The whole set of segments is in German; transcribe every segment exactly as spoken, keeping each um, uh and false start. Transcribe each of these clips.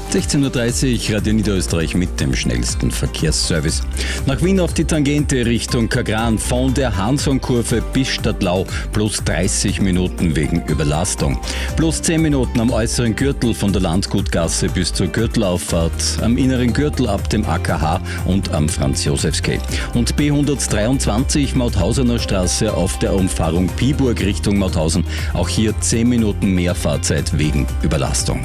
sechzehn Uhr dreißig, Radio Niederösterreich mit dem schnellsten Verkehrsservice. Nach Wien auf die Tangente Richtung Kagran von der Hansonkurve bis Stadtlau plus dreißig Minuten wegen Überlastung. Plus zehn Minuten am äußeren Gürtel von der Landgutgasse bis zur Gürtelauffahrt, am inneren Gürtel ab dem A K H und am Franz-Josefs-Quai. Und B hundertdreiundzwanzig Mauthausener Straße auf der Umfahrung Piburg Richtung Mauthausen. Auch hier zehn Minuten mehr Fahrzeit wegen Überlastung.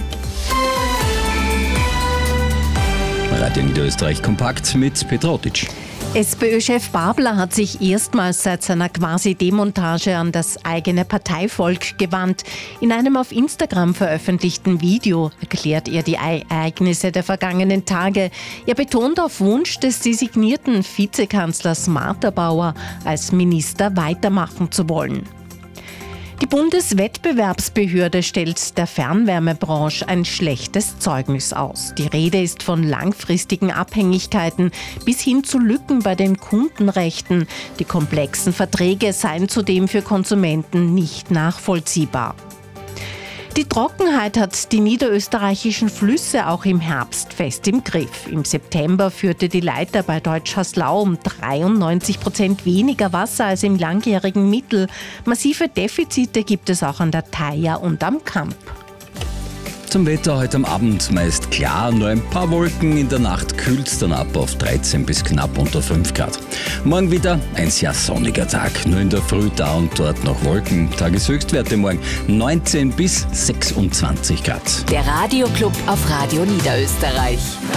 Radio Niederösterreich kompakt mit Petra Ottitsch. SPÖ-Chef Babler hat sich erstmals seit seiner Quasi-Demontage an das eigene Parteivolk gewandt. In einem auf Instagram veröffentlichten Video erklärt er die Ereignisse der vergangenen Tage. Er betont auf Wunsch des designierten Vizekanzlers Martha Bauer, als Minister weitermachen zu wollen. Die Bundeswettbewerbsbehörde stellt der Fernwärmebranche ein schlechtes Zeugnis aus. Die Rede ist von langfristigen Abhängigkeiten bis hin zu Lücken bei den Kundenrechten. Die komplexen Verträge seien zudem für Konsumenten nicht nachvollziehbar. Die Trockenheit hat die niederösterreichischen Flüsse auch im Herbst fest im Griff. Im September führte die Leiter bei Deutsch-Haslau um dreiundneunzig Prozent weniger Wasser als im langjährigen Mittel. Massive Defizite gibt es auch an der Thaya und am Kamp. Zum Wetter heute am Abend meist klar, nur ein paar Wolken, in der Nacht kühlt es dann ab auf dreizehn bis knapp unter fünf Grad. Morgen wieder ein sehr sonniger Tag, nur in der Früh da und dort noch Wolken. Tageshöchstwerte morgen neunzehn bis sechsundzwanzig Grad. Der Radioclub auf Radio Niederösterreich.